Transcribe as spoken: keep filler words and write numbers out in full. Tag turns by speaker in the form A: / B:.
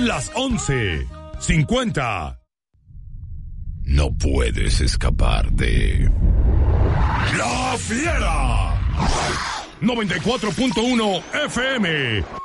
A: Son las once cincuenta. No puedes escapar de La Fiera. noventa y cuatro punto uno F M.